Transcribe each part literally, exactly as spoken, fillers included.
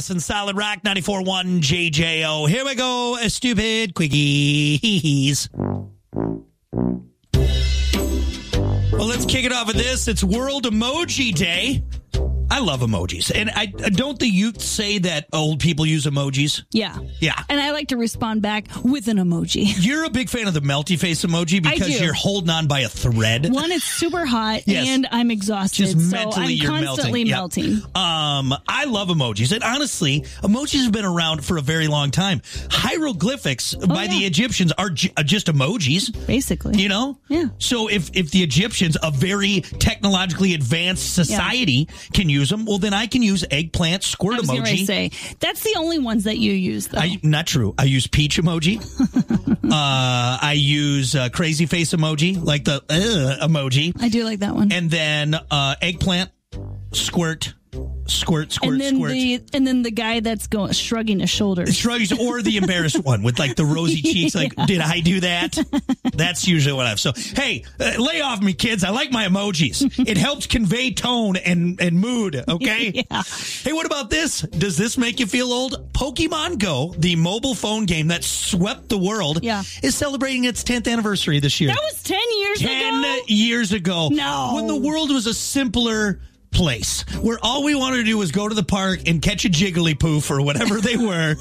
And Solid Rock ninety-four point one J J O. Here we go, a stupid quickies. Well, let's kick it off with this. It's World Emoji Day. I love emojis. And I don't the youth say that old people use emojis? Yeah. Yeah. And I like to respond back with an emoji. You're a big fan of the melty face emoji because I do. You're holding on by a thread. One, it's super hot, Yes. and I'm exhausted, Just so mentally I'm you're constantly melting. Yep. melting. Um, I love emojis. And honestly, emojis have been around for a very long time. Hieroglyphics by yeah. the Egyptians are j- are just emojis. Basically. You know? Yeah. So if, if the Egyptians, a very technologically advanced society, yeah. can use them, well, then I can use eggplant squirt I was emoji. Gonna say, that's the only ones that you use, though. I, not true. I use peach emoji. uh, I use uh, crazy face emoji, like the uh, emoji. I do like that one. And then uh, eggplant, squirt, squirt, squirt, and then squirt. The, and then the guy that's going shrugging his shoulders. Shrugs, or the embarrassed one with like the rosy cheeks. Like, yeah. Did I do that? That's usually what I have. So, hey, uh, lay off me, kids. I like my emojis. It helps convey tone and, and mood, okay? Yeah. Hey, what about this? Does this make you feel old? Pokemon Go, the mobile phone game that swept the world, yeah. is celebrating its tenth anniversary this year. That was ten years ten ago? ten years ago. No. When the world was a simpler place where all we wanted to do was go to the park and catch a Jigglypuff or whatever they were.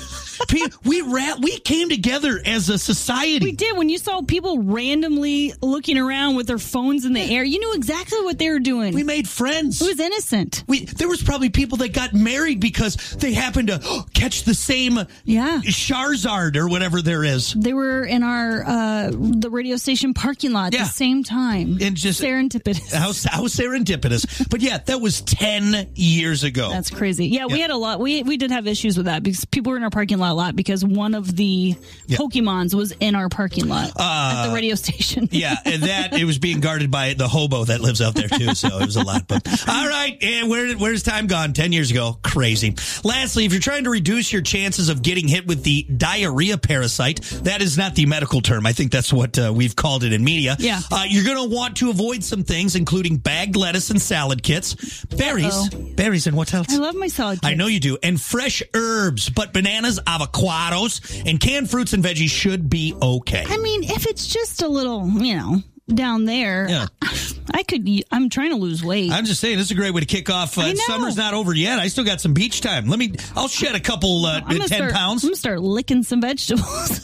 we ra- we came together as a society. We did. When you saw people randomly looking around with their phones in the air, you knew exactly what they were doing. We made friends. It was innocent. We there was probably people that got married because they happened to oh, catch the same yeah. Charizard or whatever there is. They were in our uh, the radio station parking lot yeah. at the same time. And just serendipitous. How, how serendipitous. But yeah, that was ten years ago. That's crazy. Yeah, yeah, we had a lot. We we did have issues with that because people were in our parking lot a lot because one of the yeah. Pokemons was in our parking lot uh, at the radio station. Yeah, and that it was being guarded by the hobo that lives out there too. So it was a lot. But all right, and where where's time gone? Ten years ago, crazy. Lastly, if you're trying to reduce your chances of getting hit with the diarrhea parasite, that is not the medical term. I think that's what uh, we've called it in media. Yeah, uh, you're going to want to avoid some things, including bagged lettuce and salad kits. Berries, Uh-oh. berries, and what else? I love my salad kits. I know you do. And fresh herbs, but bananas, avocados, and canned fruits and veggies should be okay. I mean, if it's just a little, you know, down there, yeah. I could, I'm trying to lose weight. I'm just saying, this is a great way to kick off. Uh, summer's not over yet. I still got some beach time. Let me, I'll shed a couple, uh, ten start, pounds. I'm going to start licking some vegetables.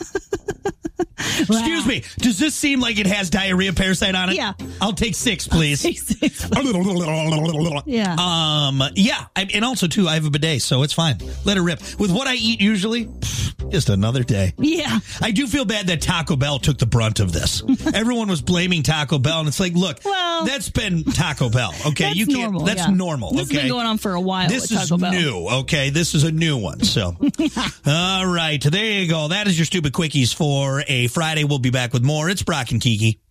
Excuse me. Does this seem like it has diarrhea parasite on it? Yeah. I'll take six, please. Take six. yeah. Um. Yeah. I, and also, too, I have a bidet, so it's fine. Let it rip. With what I eat usually, just another day. Yeah. I do feel bad that Taco Bell took the brunt of this. Everyone was blaming Taco Bell, and it's like, look, well, that's been Taco Bell. Okay, that's you can't. Normal, that's yeah. normal. This okay, has been going on for a while. This with is Taco Bell. new. Okay, this is a new one. So, all right, there you go. That is your stupid quickies for a Friday. We'll be back with more. It's Brock and Kiki.